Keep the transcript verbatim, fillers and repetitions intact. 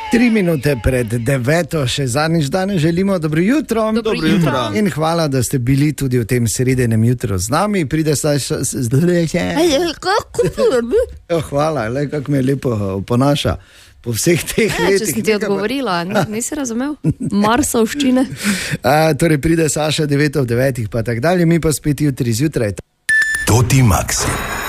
Tri minute pred deveto, še zadnjič danes želimo dobro jutro. Dobro jutro. In hvala, da ste bili tudi v tem sredenem jutru z nami. Pride zdaj še zdaj. Hvala, le kako me lepo ponaša po vseh teh e, letih. Če sem ti odgovorila, nisi razumel? Marsovščine. A, torej pride Saša devet ob devetih pa tak dalje, mi pa spet jutri zjutraj. Toti Maxi.